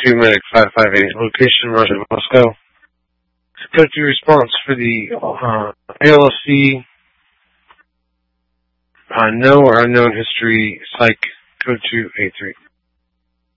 2 Medic 558. Location Russia, Moscow. Code 2 response for the ALSC. No or unknown history. Psych. Code 2 A3.